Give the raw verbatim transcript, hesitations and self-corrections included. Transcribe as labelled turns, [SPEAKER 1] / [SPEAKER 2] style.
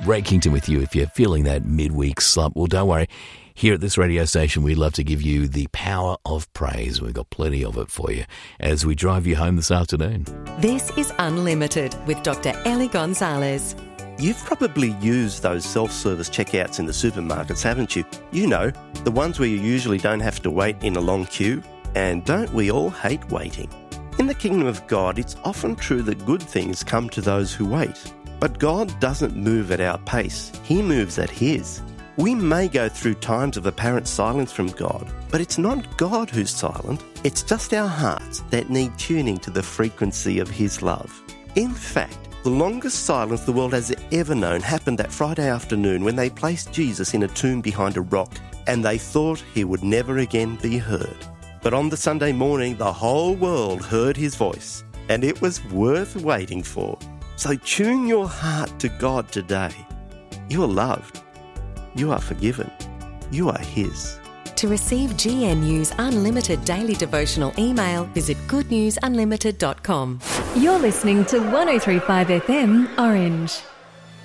[SPEAKER 1] Ray Kington with you. If you're feeling that midweek slump, well, don't worry. Here at this radio station, we'd love to give you the power of praise. We've got plenty of it for you as we drive you home this afternoon.
[SPEAKER 2] This is Unlimited with Doctor Ellie Gonzalez.
[SPEAKER 3] You've probably used those self-service checkouts in the supermarkets, haven't you? You know, the ones where you usually don't have to wait in a long queue. And don't we all hate waiting? In the kingdom of God, it's often true that good things come to those who wait. But God doesn't move at our pace. He moves at His. We may go through times of apparent silence from God, but it's not God who's silent. It's just our hearts that need tuning to the frequency of His love. In fact, the longest silence the world has ever known happened that Friday afternoon when they placed Jesus in a tomb behind a rock, and they thought He would never again be heard. But on the Sunday morning, the whole world heard His voice, and it was worth waiting for. So tune your heart to God today. You are loved. You are forgiven. You are His.
[SPEAKER 2] To receive G N U's unlimited daily devotional email, visit good news unlimited dot com.
[SPEAKER 4] You're listening to one oh three point five F M Orange.